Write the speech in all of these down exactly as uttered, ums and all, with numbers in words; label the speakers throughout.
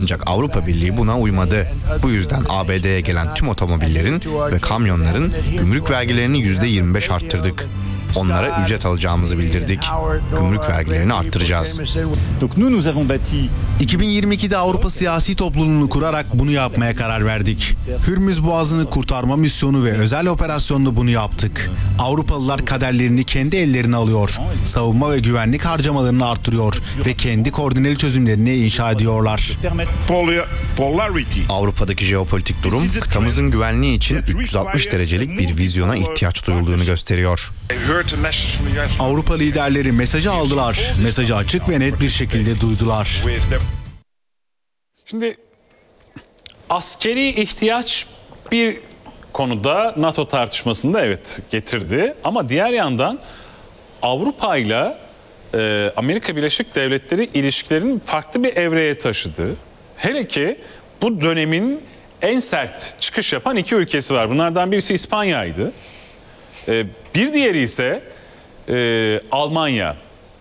Speaker 1: Ancak Avrupa Birliği buna uymadı. Bu yüzden A B D'ye gelen tüm otomobillerin ve kamyonların gümrük vergilerini yüzde yirmi beş arttırdık. Onlara ücret alacağımızı bildirdik. Gümrük vergilerini arttıracağız.
Speaker 2: iki bin yirmi ikide Avrupa siyasi topluluğunu kurarak bunu yapmaya karar verdik. Hürmüz Boğazı'nı kurtarma misyonu ve özel operasyonla bunu yaptık. Avrupalılar kaderlerini kendi ellerine alıyor. Savunma ve güvenlik harcamalarını artırıyor ve kendi koordineli çözümlerini inşa ediyorlar.
Speaker 1: Avrupa'daki jeopolitik durum, kıtamızın güvenliği için üç yüz altmış derecelik bir vizyona ihtiyaç duyulduğunu gösteriyor.
Speaker 2: Avrupa liderleri mesajı aldılar. Mesajı açık ve net bir şekilde duydular.
Speaker 3: Şimdi askeri ihtiyaç bir konuda NATO tartışmasında evet getirdi. Ama diğer yandan Avrupa ile e, Amerika Birleşik Devletleri ilişkilerini farklı bir evreye taşıdı. Hele ki bu dönemin en sert çıkış yapan iki ülkesi var. Bunlardan birisi İspanya'ydı. E, bir diğeri ise e, Almanya.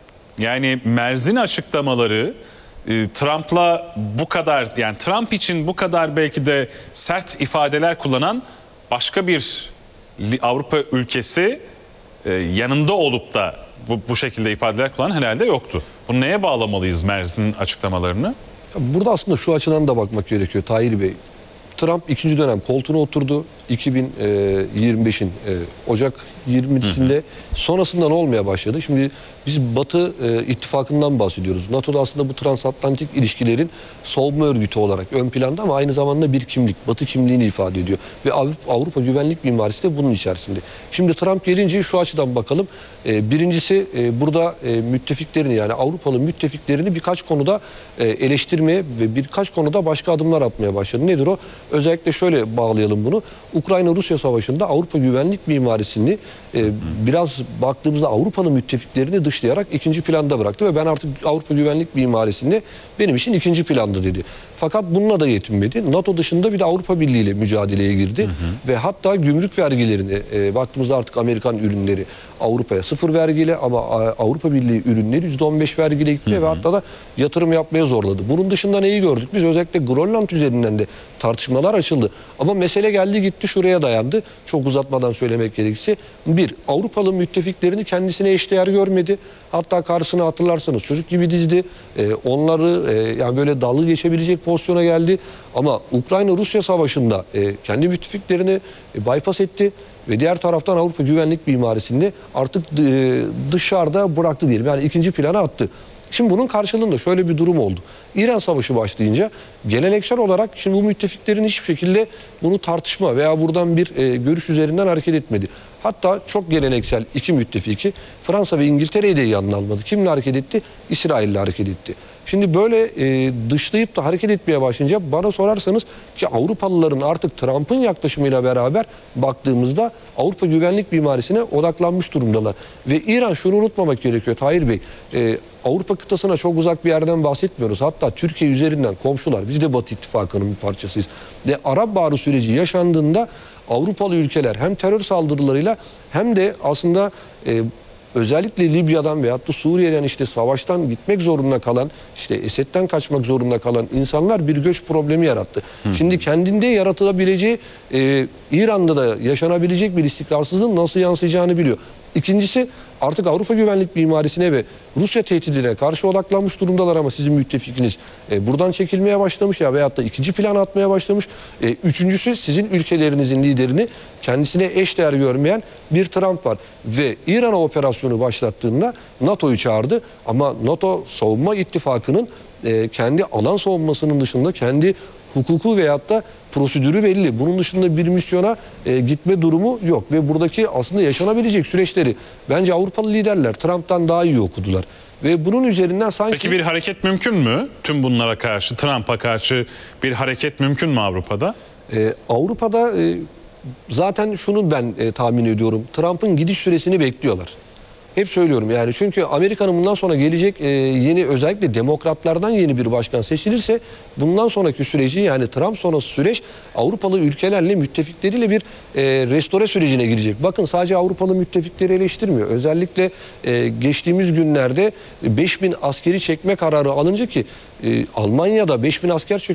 Speaker 3: Yani Merz'in açıklamaları e, Trump'la bu kadar, yani Trump için bu kadar belki de sert ifadeler kullanan başka bir Avrupa ülkesi e, yanında olup da bu, bu şekilde ifadeler kullanan herhalde yoktu. Bunu neye bağlamalıyız Merz'in açıklamalarını?
Speaker 4: Burada aslında şu açıdan da bakmak gerekiyor Tahir Bey. Trump ikinci dönem koltuğuna oturdu. iki bin yirmi beşin Ocak yirmisinde sonrasından olmaya başladı. Şimdi biz Batı ittifakından bahsediyoruz. NATO'da aslında bu transatlantik ilişkilerin savunma örgütü olarak ön planda ama aynı zamanda bir kimlik, Batı kimliğini ifade ediyor. Ve Avrupa güvenlik mimarisi de bunun içerisinde. Şimdi Trump gelince şu açıdan bakalım. Birincisi burada müttefiklerini, yani Avrupalı müttefiklerini birkaç konuda eleştirmeye ve birkaç konuda başka adımlar atmaya başladı. Nedir o? Özellikle şöyle bağlayalım bunu. Ukrayna-Rusya savaşında Avrupa güvenlik mimarisini e, biraz baktığımızda Avrupa'nın müttefiklerini dışlayarak ikinci planda bıraktı ve ben artık Avrupa güvenlik mimarisinde benim için ikinci planda dedi. Fakat bununla da yetinmedi. NATO dışında bir de Avrupa Birliği ile mücadeleye girdi. Hı hı. Ve hatta gümrük vergilerini e, baktığımızda artık Amerikan ürünleri Avrupa'ya sıfır vergiyle ama Avrupa Birliği ürünleri yüzde on beş vergiyle gitti, hı hı, ve hatta da yatırım yapmaya zorladı. Bunun dışında neyi gördük? Biz özellikle Grönland üzerinden de tartışmalar açıldı. Ama mesele geldi gitti şuraya dayandı. Çok uzatmadan söylemek gerekirse. Bir, Avrupalı müttefiklerini kendisine eşdeğer görmedi. Hatta karşısına hatırlarsanız çocuk gibi dizdi. Ee, onları e, yani böyle dalga geçebilecek pozisyona geldi. Ama Ukrayna-Rusya savaşında e, kendi müttefiklerini e, bypass etti. Ve diğer taraftan Avrupa güvenlik mimarisini artık e, dışarıda bıraktı diyelim. Yani ikinci plana attı. Şimdi bunun karşılığında şöyle bir durum oldu. İran Savaşı başlayınca geleneksel olarak şimdi bu müttefiklerin hiçbir şekilde bunu tartışma veya buradan bir e, görüş üzerinden hareket etmedi. Hatta çok geleneksel iki müttefiki Fransa ve İngiltere'yi de yanına almadı. Kimle hareket etti? İsrail'le hareket etti. Şimdi böyle e, dışlayıp da hareket etmeye başlayınca bana sorarsanız ki Avrupalıların artık Trump'ın yaklaşımıyla beraber baktığımızda Avrupa güvenlik mimarisine odaklanmış durumdalar. Ve İran, şunu unutmamak gerekiyor Tahir Bey, e, Avrupa kıtasına çok uzak bir yerden bahsetmiyoruz. Hatta Türkiye üzerinden komşular, biz de Batı İttifakı'nın bir parçasıyız. Ve Arap Baharı süreci yaşandığında Avrupalı ülkeler hem terör saldırılarıyla hem de aslında e, özellikle Libya'dan veyahut da Suriye'den işte savaştan gitmek zorunda kalan, işte Esed'den kaçmak zorunda kalan insanlar bir göç problemi yarattı. Hı. Şimdi kendinde yaratılabileceği, e, İran'da da yaşanabilecek bir istikrarsızlığın nasıl yansıyacağını biliyor. İkincisi, artık Avrupa güvenlik mimarisine ve Rusya tehdidine karşı odaklanmış durumdalar ama sizin müttefikiniz e, buradan çekilmeye başlamış ya veyahut da ikinci plana atmaya başlamış. E, üçüncüsü, sizin ülkelerinizin liderini kendisine eşdeğer görmeyen bir Trump var. Ve İran'a operasyonu başlattığında NATO'yu çağırdı ama NATO savunma ittifakının e, kendi alan savunmasının dışında kendi hukuku veyahut da prosedürü belli. Bunun dışında bir misyona e, gitme durumu yok. Ve buradaki aslında yaşanabilecek süreçleri bence Avrupalı liderler Trump'tan daha iyi okudular. Ve bunun üzerinden sanki...
Speaker 3: Peki bir hareket mümkün mü? Tüm bunlara karşı, Trump'a karşı bir hareket mümkün mü Avrupa'da?
Speaker 4: E, Avrupa'da e, zaten şunu ben e, tahmin ediyorum. Trump'ın gidiş süresini bekliyorlar. Hep söylüyorum yani, çünkü Amerika'nın bundan sonra gelecek e, yeni, özellikle demokratlardan yeni bir başkan seçilirse bundan sonraki süreci, yani Trump sonrası süreç Avrupalı ülkelerle, müttefikleriyle bir e, restore sürecine girecek. Bakın, sadece Avrupalı müttefikleri eleştirmiyor. Özellikle e, geçtiğimiz günlerde beş bin askeri çekme kararı alınca ki e, Almanya'da beş bin asker çek